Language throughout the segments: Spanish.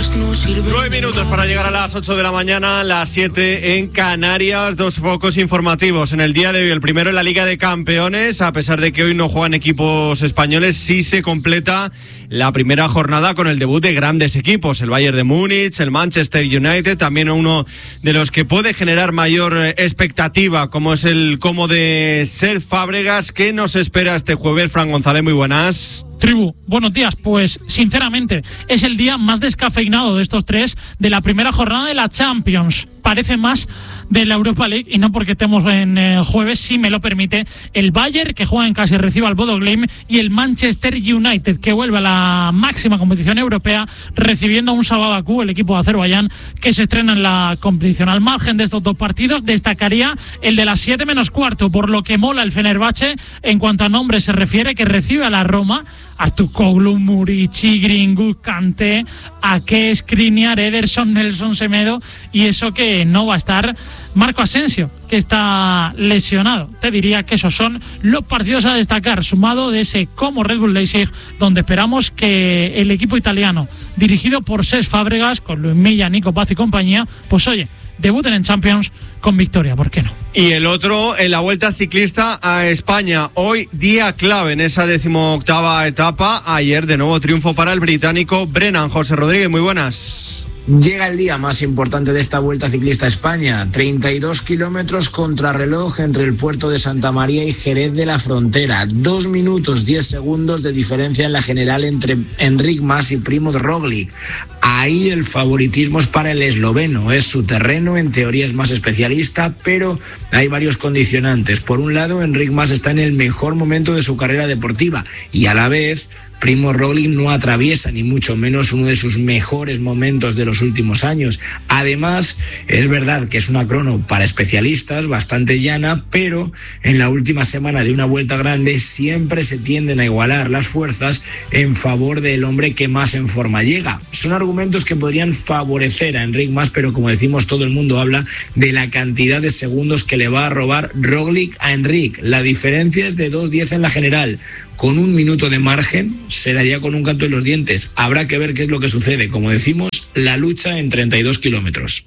9 minutos para llegar a las 8 de la mañana, las 7 en Canarias. Dos focos informativos en el día de hoy. El primero en la Liga de Campeones. A pesar de que hoy no juegan equipos españoles, sí se completa la primera jornada con el debut de grandes equipos. El Bayern de Múnich, el Manchester United, también uno de los que puede generar mayor expectativa, como es el Como de Cesc Fábregas. ¿Qué nos espera este jueves, Fran González? Muy buenas. Tribu, buenos días. Pues sinceramente es el día más descafeinado de estos tres de la primera jornada de la Champions. Parece más de la Europa League, y no porque estemos en jueves, si me lo permite, el Bayern, que juega en casa y recibe al Bodo Glimt, y el Manchester United, que vuelve a la máxima competición europea, recibiendo a un Sabah Bakú, el equipo de Azerbaiyán, que se estrena en la competición. Al margen de estos dos partidos, destacaría el de las 7 menos cuarto, por lo que mola el Fenerbahce en cuanto a nombre se refiere, que recibe a la Roma. Artukoglu, Murici, Greenwood, Kanté, Ake, Skriniar, Ederson, Nelson Semedo, y eso que no va a estar Marco Asensio, que está lesionado. Te diría que esos son los partidos a destacar, sumado de ese Como Red Bull Leipzig, donde esperamos que el equipo italiano, dirigido por Cesc Fábregas, con Luis Milla, Nico Paz y compañía, pues oye, debuten en Champions con victoria, ¿por qué no? Y el otro en la Vuelta Ciclista a España. Hoy día clave en esa 18ª etapa. Ayer de nuevo triunfo para el británico Brennan. José Rodríguez, muy buenas. Llega el día más importante de esta Vuelta Ciclista a España. 32 kilómetros contrarreloj entre el puerto de Santa María y Jerez de la Frontera. 2 minutos 10 segundos de diferencia en la general entre Enric Mas y Primoz Roglic. Ahí el favoritismo es para el esloveno. Es su terreno, en teoría es más especialista, pero hay varios condicionantes. Por un lado, Enric Mas está en el mejor momento de su carrera deportiva y a la vez Primoz Roglic no atraviesa ni mucho menos uno de sus mejores momentos de los últimos años. Además, es verdad que es una crono para especialistas, bastante llana, pero en la última semana de una vuelta grande siempre se tienden a igualar las fuerzas en favor del hombre que más en forma llega. Son argumentos que podrían favorecer a Enric Mas, pero como decimos, todo el mundo habla de la cantidad de segundos que le va a robar Roglic a Enric. La diferencia es de 2:10 en la general. Con 1 minuto de margen se daría con un canto en los dientes. Habrá que ver qué es lo que sucede. Como decimos, la lucha en 32 kilómetros.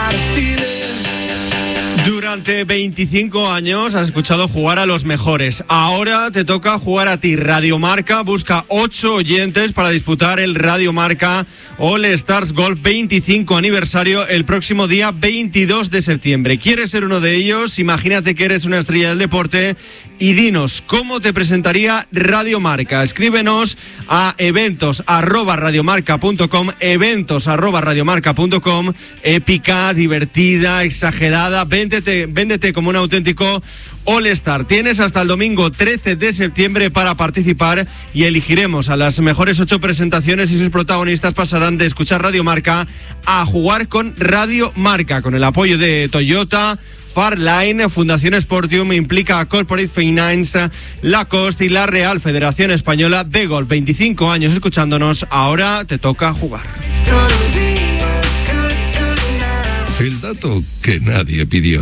Durante 25 años has escuchado jugar a los mejores. Ahora te toca jugar a ti. Radio Marca busca 8 oyentes para disputar el Radio Marca All Stars Golf 25 aniversario el próximo día 22 de septiembre. ¿Quieres ser uno de ellos? Imagínate que eres una estrella del deporte y dinos cómo te presentaría Radio Marca. Escríbenos a eventos@radiomarca.com, eventos@radiomarca.com. Épica, divertida, exagerada. Véndete como un auténtico All-Star. Tienes hasta el domingo 13 de septiembre para participar y elegiremos a las mejores 8 presentaciones y sus protagonistas pasarán de escuchar Radio Marca a jugar con Radio Marca, con el apoyo de Toyota, Farline, Fundación Sportium, Implica Corporate Finance, Lacoste y la Real Federación Española de Golf. 25 años escuchándonos, ahora te toca jugar. El dato que nadie pidió.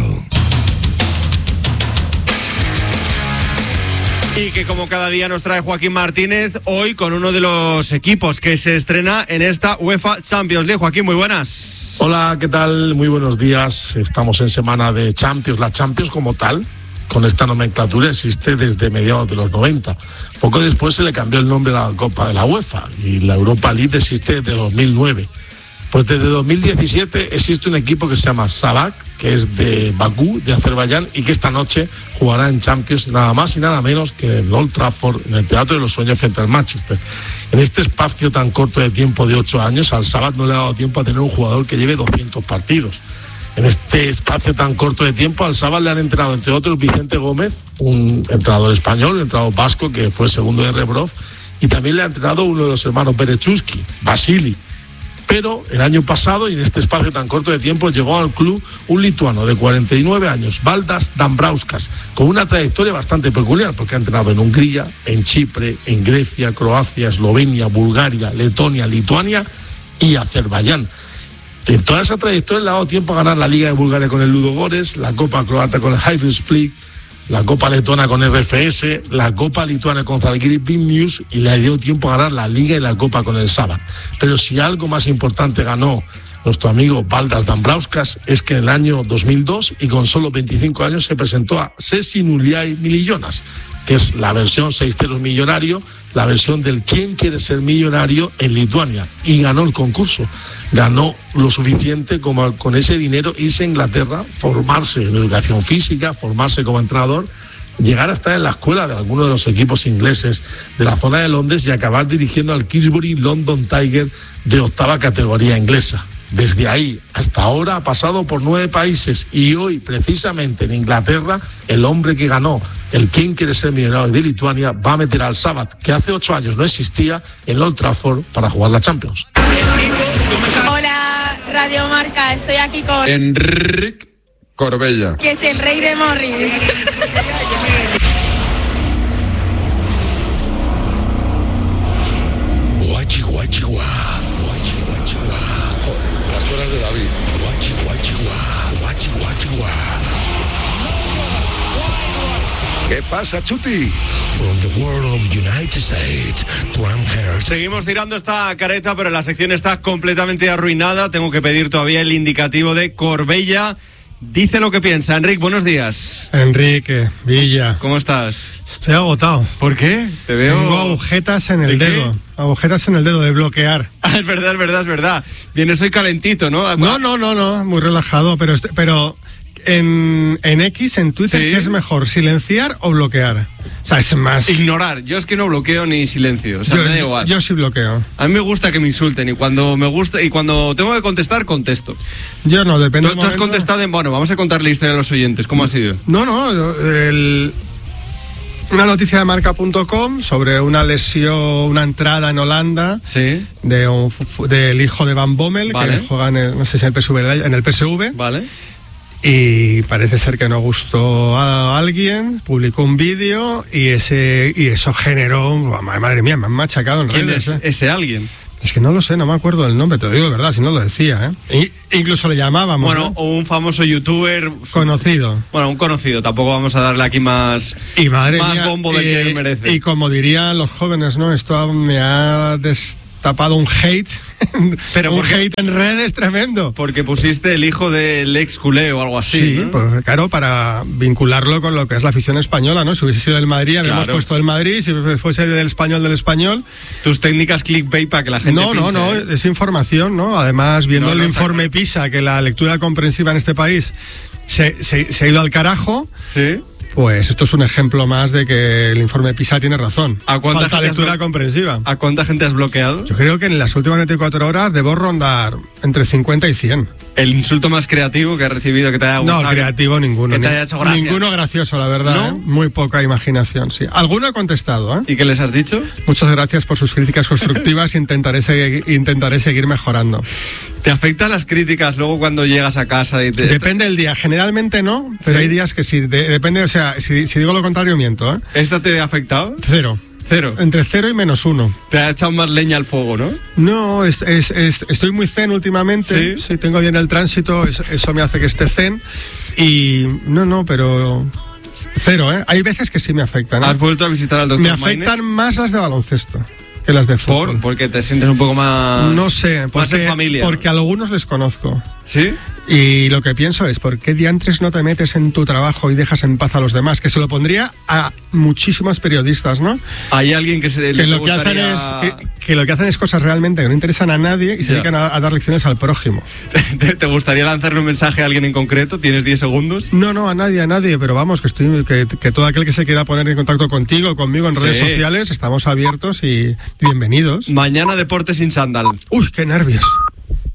Y que como cada día nos trae Joaquín Martínez, hoy con uno de los equipos que se estrena en esta UEFA Champions League. Joaquín, muy buenas. Hola, ¿qué tal? Muy buenos días. Estamos en semana de Champions. La Champions como tal, con esta nomenclatura, existe desde mediados de los 90. Poco después se le cambió el nombre a la Copa de la UEFA y la Europa League existe desde 2009. Pues desde 2017 existe un equipo que se llama Sabah, que es de Bakú, de Azerbaiyán, y que esta noche jugará en Champions nada más y nada menos que en Old Trafford, en el Teatro de los Sueños frente al Manchester. En este espacio tan corto de tiempo de 8 años, al Sabah no le ha dado tiempo a tener un jugador que lleve 200 partidos. En este espacio tan corto de tiempo, al Sabah le han entrenado, entre otros, Vicente Gómez, un entrenador español, un entrenador vasco que fue segundo de Rebrov, y también le ha entrenado uno de los hermanos Berechuski, Vasili. Pero el año pasado, y en este espacio tan corto de tiempo, llegó al club un lituano de 49 años, Valdas Dambrauskas, con una trayectoria bastante peculiar, porque ha entrenado en Hungría, en Chipre, en Grecia, Croacia, Eslovenia, Bulgaria, Letonia, Lituania y Azerbaiyán. En toda esa trayectoria le ha dado tiempo a ganar la Liga de Bulgaria con el Ludogorets, la Copa Croata con el Hajduk Split, la Copa Letona con RFS, la Copa Lituana con Zalgiris Vilnius y le dio tiempo a ganar la Liga y la Copa con el Sava. Pero si algo más importante ganó nuestro amigo Valdas Dambrauskas es que en el año 2002 y con solo 25 años se presentó a Sesi Nuliai Millonas, que es la versión 6-0 millonario, la versión del ¿Quién quiere ser millonario? En Lituania, y ganó el concurso. Ganó lo suficiente como con ese dinero irse a Inglaterra, formarse en educación física, formarse como entrenador, llegar a estar en la escuela de alguno de los equipos ingleses de la zona de Londres y acabar dirigiendo al Kingsbury London Tiger de 8ª categoría inglesa. Desde ahí hasta ahora ha pasado por 9 países y hoy, precisamente en Inglaterra, el hombre que ganó el ¿Quién quiere ser millonario? De Lituania va a meter al Sabbath, que hace 8 años no existía, en Old Trafford para jugar la Champions. Hola, Radio Marca, estoy aquí con Enric Corbella, que es el rey de Morris. Guachi, guachi, guá. Guachi, guachi, guá. Joder, las cosas de David. Guachi, guachi, guá. Guachi, guachi, guá. ¿Qué pasa, Chuti? From the world of United States, Trump Hearst. Seguimos tirando esta careta, pero la sección está completamente arruinada. Tengo que pedir todavía el indicativo de Corbella. Dice lo que piensa. Enrique, buenos días. Enrique, Villa. ¿Cómo estás? Estoy agotado. ¿Por qué? Te veo... Tengo agujetas en el dedo. Agujetas en el dedo de bloquear. Ah, es verdad. Vienes hoy calentito, ¿no? No, muy relajado, pero en X, en Twitter, ¿sí? ¿Qué es mejor, silenciar o bloquear? O sea, es más... Ignorar. Yo es que no bloqueo ni silencio. O sea, me da igual. Yo sí bloqueo. A mí me gusta que me insulten y cuando tengo que contestar, contesto. Yo no, depende. ¿Tú has contestado en... Bueno, vamos a contar la historia a los oyentes. ¿Cómo ha sido? Una noticia de marca.com sobre una lesión, una entrada en Holanda, sí, del hijo de Van Bommel, vale, que juega en el PSV. Vale. Y parece ser que no gustó a alguien, publicó un vídeo y eso generó... Madre mía, me han machacado en redes. ¿Quién es ese alguien? Es que no lo sé, no me acuerdo del nombre, te lo digo de verdad, si no lo decía, ¿eh? Incluso le llamábamos, bueno, o un famoso youtuber... Conocido. Bueno, un conocido, tampoco vamos a darle aquí más bombo del que merece. Y como dirían los jóvenes, ¿no? Esto me ha destapado un hate... Pero un hate en redes tremendo. Porque pusiste el hijo del ex culé o algo así, sí, ¿no? Pues claro, para vincularlo con lo que es la afición española, ¿no? Si hubiese sido del Madrid, habríamos puesto del Madrid, si fuese del español. Tus técnicas clickbait para que la gente No, es información, ¿no? Además, viendo el informe PISA, que la lectura comprensiva en este país se ha ido al carajo. Sí. Pues esto es un ejemplo más de que el informe PISA tiene razón. Falta lectura comprensiva. ¿A cuánta gente has bloqueado? Yo creo que en las últimas 24 horas debo rondar entre 50 y 100. ¿El insulto más creativo que has recibido que te haya gustado? No, creativo ninguno. Que te haya hecho gracia. Ninguno gracioso, la verdad. ¿No? ¿Eh? Muy poca imaginación, sí. Alguno he contestado, ¿eh? ¿Y qué les has dicho? Muchas gracias por sus críticas constructivas. Intentaré seguir mejorando. ¿Te afectan las críticas luego cuando llegas a casa? Depende del día. Generalmente no, pero ¿sí? Hay días que sí. Depende, o sea, si digo lo contrario, miento, ¿eh? ¿Esta te ha afectado? Cero. Entre 0 y -1. Te ha echado más leña al fuego, ¿no? No, estoy muy zen últimamente. Sí, tengo bien el tránsito, eso me hace que esté zen. Y pero 0, ¿eh? Hay veces que sí me afectan, ¿eh? ¿Has vuelto a visitar al doctor Me afectan más las de baloncesto que las de fútbol. Porque te sientes un poco más... No sé, más en familia. Porque a algunos les conozco. ¿Sí? Y lo que pienso es, ¿por qué diantres no te metes en tu trabajo y dejas en paz a los demás? Que se lo pondría a muchísimos periodistas, ¿no? Hay alguien que lo que hacen es cosas realmente que no interesan a nadie y se dedican a dar lecciones al prójimo. ¿Te gustaría lanzarle un mensaje a alguien en concreto? ¿Tienes 10 segundos? No, a nadie, pero vamos, que todo aquel que se quiera poner en contacto conmigo en redes sociales, estamos abiertos y bienvenidos. Mañana deporte sin chándal. Uy, qué nervios.